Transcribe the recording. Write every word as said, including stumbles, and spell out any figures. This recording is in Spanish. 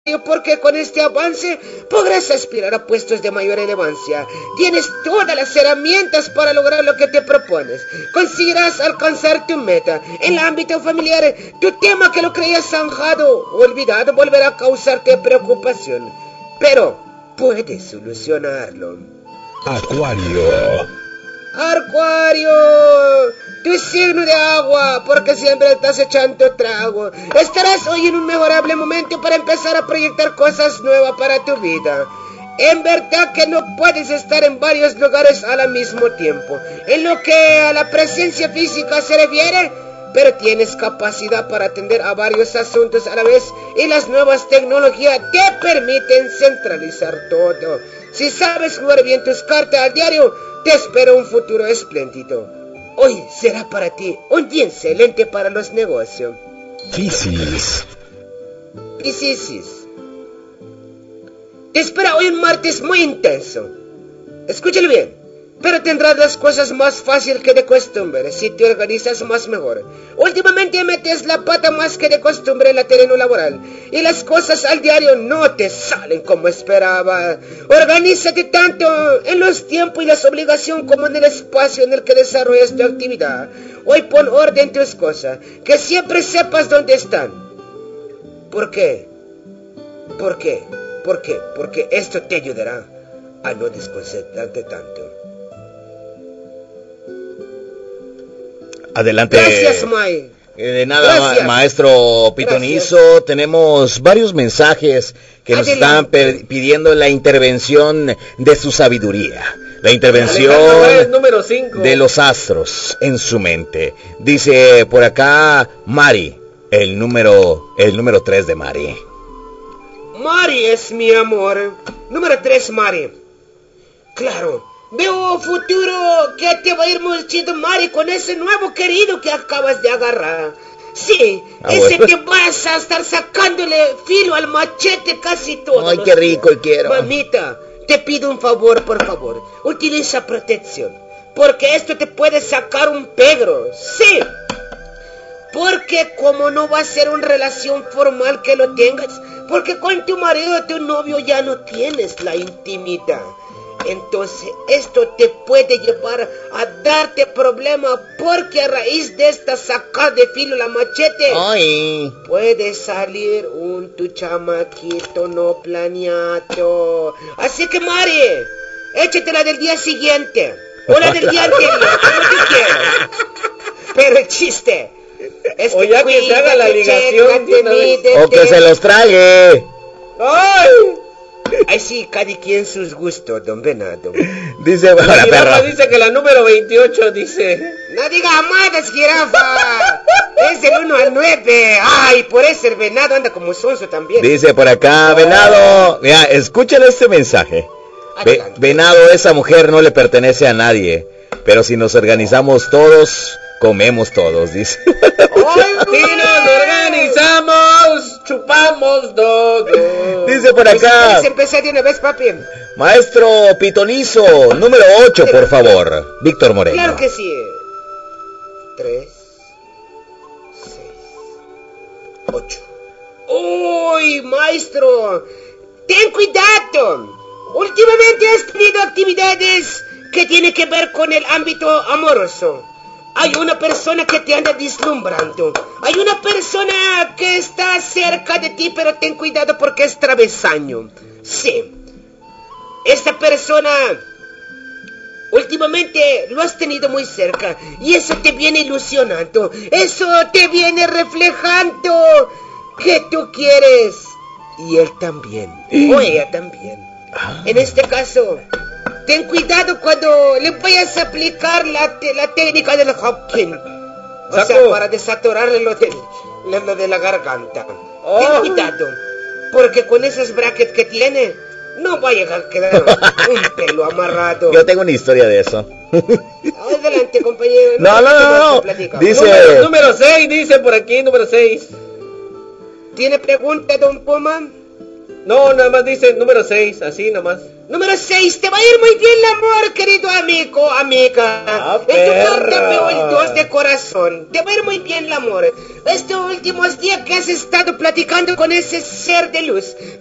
porque con este avance podrás aspirar a puestos de mayor relevancia. Tienes todas las herramientas para lograr lo que te propones. Conseguirás alcanzar tu meta. En el ámbito familiar, tu tema que lo creías zanjado o olvidado volverá a causarte preocupación. Pero puedes solucionarlo. Acuario. Acuario, tu signo de agua, porque siempre estás echando trago. Estarás hoy en un mejorable momento para empezar a proyectar cosas nuevas para tu vida. En verdad que no puedes estar en varios lugares al mismo tiempo, en lo que a la presencia física se refiere, pero tienes capacidad para atender a varios asuntos a la vez y las nuevas tecnologías te permiten centralizar todo. Si sabes jugar bien tus cartas al diario, te espera un futuro espléndido. Hoy será para ti un día excelente para los negocios. Piscis. Piscis. Te espera hoy un martes muy intenso. Escúchalo bien. Pero tendrás las cosas más fácil que de costumbre si te organizas más mejor. Últimamente metes la pata más que de costumbre en la terreno laboral y las cosas al diario no te salen como esperaba. Organízate tanto en los tiempos y las obligaciones como en el espacio en el que desarrollas tu actividad. Hoy pon orden en tus cosas, que siempre sepas dónde están. ¿Por qué? ¿Por qué? ¿Por qué? Porque esto te ayudará a no desconcentrarte tanto. Adelante. Gracias, May. De nada, Gracias. ma- maestro Pitonizo. Gracias. Tenemos varios mensajes que nos Adelante. están pe- pidiendo la intervención de su sabiduría. La intervención número cinco de los astros en su mente. Dice por acá Mari, el número el número tres de Mari. Mari es mi amor. Número tres, Mari. Claro. Veo un futuro que te va a ir muy chido, Mari, con ese nuevo querido que acabas de agarrar. Sí, Ah, ese bueno. te vas a estar sacándole filo al machete casi todo. Ay, qué rico quiero. Mamita, te pido un favor, por favor. Utiliza protección, porque esto te puede sacar un pegro. Sí, porque como no va a ser una relación formal que lo tengas, porque con tu marido o tu novio ya no tienes la intimidad. Entonces esto te puede llevar a darte problemas, porque a raíz de esta sacada de filo la machete Ay. puede salir un tu chamaquito no planeado. Así que Mari, échatela del día siguiente o la del día anterior, como tú quieras. Pero el chiste es O que ya que se haga la cuídate, ligación chécate, de una vez. mídete. O que se los trague. ¡Ay! Ay, sí, cada quien sus gustos, don Venado. Dice La la jirafa perra. dice que la número veintiocho dice... No diga amadas, jirafa. Es del uno al nueve. Ay, por eso el venado anda como sonso también. Dice por acá, Venado. Mira, escuchen este mensaje. Ve- Adelante. Venado, esa mujer no le pertenece a nadie. Pero si nos organizamos todos, comemos todos, dice. Si nos organizamos, chupamos todo. Dice por Si acá, quieres empezar de una vez, papi. maestro Pitonizo, número ocho, por favor. Víctor Moreno. Claro que sí. Tres, seis, ocho. Uy, maestro, ten cuidado. Últimamente has tenido actividades que tienen que ver con el ámbito amoroso. Hay una persona que te anda deslumbrando. Hay una persona que está cerca de ti, pero ten cuidado porque es travesaño. Sí. Esta persona últimamente lo has tenido muy cerca y eso te viene ilusionando. Eso te viene reflejando que tú quieres y él también, o ella también. En este caso, ten cuidado cuando le vayas a aplicar la, te- la técnica del Hopkins. O sea, Saco. para desatorarle lo de, lo, lo de la garganta. Oh. Ten cuidado, porque con esos brackets que tiene, no vaya a quedar un pelo amarrado. Yo tengo una historia de eso. Adelante, compañero. No, no, no, no. Platica. Dice- Número, número seis, dice por aquí, número seis. ¿Tiene pregunta, don Puma? No, nada más dice número seis, así nomás. Número seis, te va a ir muy bien el amor, querido amigo, amiga. Ah, En tu carta perra. veo el dos de corazón. Te va a ir muy bien el amor. Estos últimos días que has estado platicando con ese ser de luz,